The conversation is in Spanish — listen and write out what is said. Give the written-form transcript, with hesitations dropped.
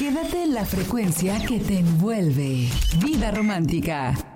Quédate en la frecuencia que te envuelve. Vida Romántica.